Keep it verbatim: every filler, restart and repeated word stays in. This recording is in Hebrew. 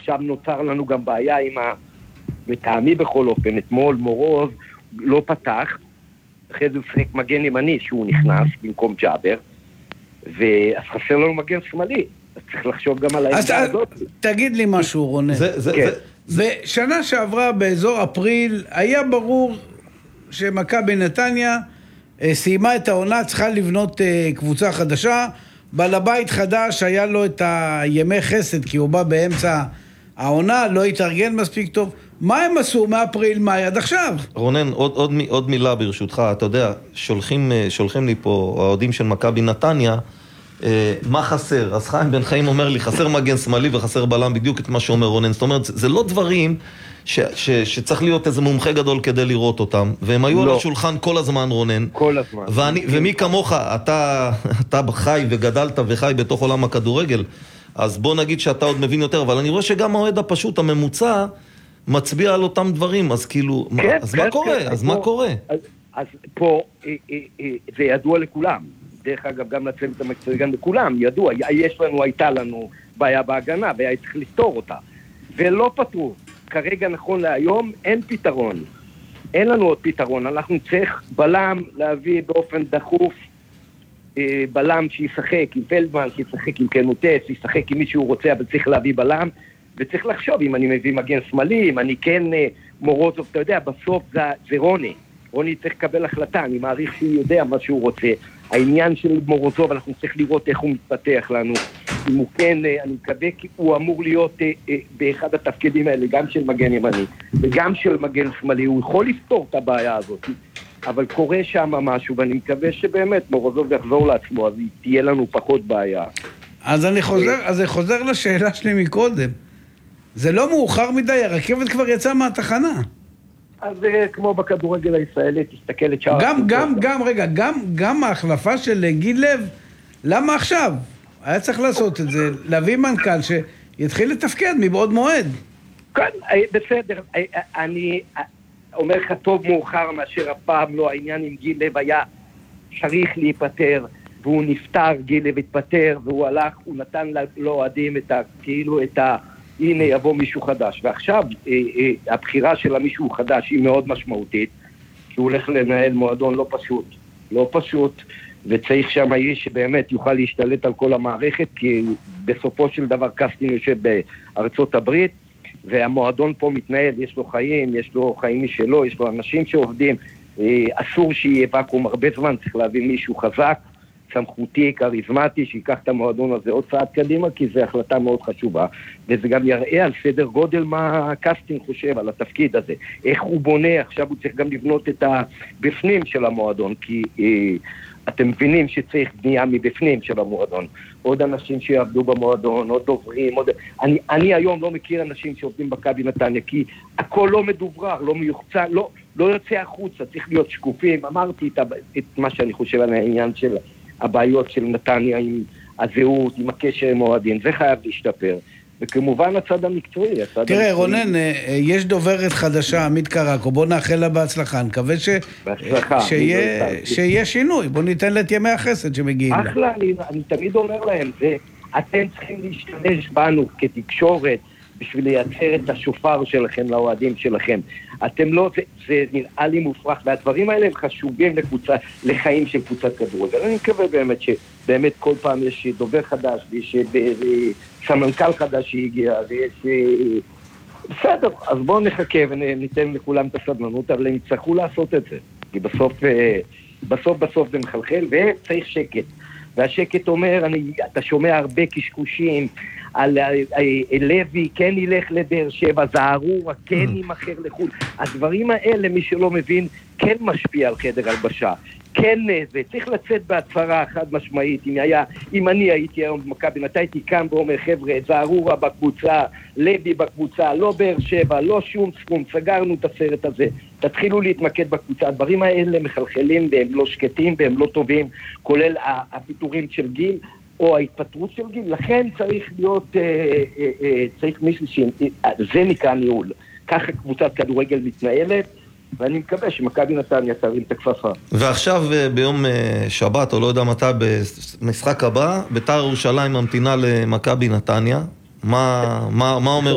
עכשיו נוצר לנו גם בעיה עם ה... מטעמי בכל אופן, אתמול מורוז לא פתח, אחרי זה הוא שחק מגן ימני שהוא נכנס במקום ג'אבר, ואז חסר לנו מגן שמאלי, אז צריך לחשוב גם על העמדה הזאת. תגיד לי משהו, רונן. זה, זה, כן. זה... ושנה שעברה באזור אפריל, היה ברור שמכבי נתניה סיימה את העונה, צריכה לבנות קבוצה חדשה, בעל הבית חדש, היה לו את הימי חסד, כי הוא בא באמצע העונה, לא התארגן מספיק טוב. מה הם עשו מאפריל, מאי עד עכשיו? רונן, עוד, עוד, עוד מילה ברשותך, אתה יודע, שולחים, שולחים לי פה העודים של מכבי נתניה, אה, מה חסר? אז חיים בן חיים אומר לי, חסר מגן שמאלי וחסר בלם, בדיוק את מה שאומר רונן. זאת אומרת, זה, זה לא דברים ש, ש, שצריך להיות איזה מומחה גדול כדי לראות אותם, והם היו לא. על השולחן כל הזמן, רונן. כל הזמן. ואני, ומי כמוך, אתה, אתה חי וגדלת וחי בתוך עולם הכדורגל, אז בוא נגיד שאתה עוד מבין יותר, אבל אני רואה שגם העוד הפשוט, הממוצע, מצביע על אותם דברים, אז כאילו, כן, אז כן, מה קורה? כן, אז פה, מה קורה? אז, אז פה, אה, אה, אה, זה ידוע לכולם. דרך אגב, גם לצוות המקצועי, גם לכולם, ידוע. יש לנו, הייתה לנו בעיה בהגנה, והיה צריך לפתור אותה. ולא פתרו. כרגע, נכון להיום, אין פתרון. אין לנו עוד פתרון. אנחנו צריך בלם להביא באופן דחוף, אה, בלם שישחק עם פלדמן, שישחק עם קנוטס, שישחק עם מי שהוא רוצה, אבל צריך להביא בלם. וצריך לחשוב אם אני מביא מגן שמאלי, אם אני כן מורוזוב, אתה יודע, בסוף זה, זה רוני. רוני צריך לקבל החלטה, אני מעריך שהוא יודע מה שהוא רוצה. העניין של מורוזוב, אנחנו צריך לראות איך הוא מתפתח לנו. אם הוא כן, אני מקווה כי הוא אמור להיות אה, אה, באחד התפקידים האלה, גם של מגן ימני, וגם של מגן שמאלי. הוא יכול לפתור את הבעיה הזאת, אבל קורה שם משהו, ואני מקווה שבאמת מורוזוב יחזור לעצמו, אז תהיה לנו פחות בעיה. אז אני חוזר, אז אני חוזר לשאלה שלי מקודם. זה לא מאוחר מדי, הרכבת כבר יצאה מהתחנה. אז כמו בכדורגל הישראלי, תסתכל את שער... גם, גם, גם, רגע, גם, גם ההחלפה של גיל לב, למה עכשיו? היה צריך לעשות את זה, להביא מנכ"ל שיתחיל לתפקד מבעוד מועד. כן, בסדר, אני אומר לך טוב מאוחר מאשר הפעם לא, העניין עם גיל לב היה צריך להיפטר, והוא נפטר, גיל לב התפטר, והוא הלך, הוא נתן לאוהדים את ה... כאילו את ה... הנה יבוא מישהו חדש, ועכשיו אה, אה, הבחירה של המישהו חדש היא מאוד משמעותית, כי הוא הולך לנהל מועדון לא פשוט, לא פשוט, וצריך שם איש שבאמת יוכל להשתלט על כל המערכת, כי בסופו של דבר קסטין יושב בארצות הברית, והמועדון פה מתנהל, יש לו חיים, יש לו חיים משלו, יש לו אנשים שעובדים, אה, אסור שיהיה ואקום הרבה זמן, צריך להביא מישהו חזק, סמכותי, קריזמטי, שיקח את המועדון הזה עוד צעד קדימה, כי זו החלטה מאוד חשובה, וזה גם יראה על סדר גודל מה קסטין חושב על התפקיד הזה, איך הוא בונה, עכשיו הוא צריך גם לבנות את הבפנים של המועדון, כי אה, אתם מבינים שצריך בנייה מבפנים של המועדון, עוד אנשים שיעבדו במועדון, עוד דוברים, עוד... אני, אני היום לא מכיר אנשים שעובדים במכבי נתניה, כי הכל לא מדוברר, לא מיוחצה, לא, לא יוצא החוצה, צריך להיות שקופים, אמרתי את, את מה שאני חושב על העניין של הבעיות של נתניה עם הזהות, עם הקשר עם אוהדים, זה חייב להשתפר. וכמובן הצד המקצועי, הצד תראה, המקצועי... רונן, יש דוברת חדשה, עמית קרקו, בוא נאחל לה בהצלחה, נקווה ש... בהצלחה, שיהיה... שיהיה שינוי, בוא ניתן לה את ימי החסד שמגיעים לה. אחלה, אני, אני תמיד אומר להם, זה, אתם צריכים להשתמש בנו כתקשורת, בשביל לייצר את השופר שלכם לאוהדים שלכם. אתם לא, זה, זה נראה לי מופרך, והדברים האלה הם חשובים לקבוצה, לחיים של קבוצת כדורגל. אני מקווה באמת שבאמת כל פעם יש דובר חדש, ויש סמנכ"ל חדש שהגיע, ויש... בסדר, אז בואו נחכה וניתן לכולם את הסבלנות, אבל הם יצטרכו לעשות את זה. כי בסוף, בסוף, בסוף זה מחלחל, וצריך שקט. והשקט אומר, אני, אתה שומע הרבה קשקושים, על לוי, כן ילך לבאר שבע, זערורה, כן ימחר לחו"ל. הדברים האלה, מי שלא מבין, כן משפיע על חדר הלבשה. כן, זה צריך לצאת בהצהרה חד משמעית. אם היה, אם אני הייתי היום במכבי, מתי הייתי קם ואומר, חבר'ה, זערורה בקבוצה, לוי בקבוצה, לא באר שבע, לא שום סכום, סגרנו את הסרט הזה. תתחילו להתמקד בקבוצה. הדברים האלה מחלחלים והם לא שקטים והם לא טובים, כולל הפיטורים של גיל. או ההתפטרות של גיל, לכן צריך להיות, אה, אה, אה, צריך מישהו שזה נקרא ניהול. ככה קבוצת כדורגל מתנהלת, ואני מקווה שמכבי נתניה תרים את הכפפה. ועכשיו ביום שבת, או לא יודע מתי, במשחק הבא, בית"ר ירושלים ממתינה למכבי נתניה. מה, מה, מה אומר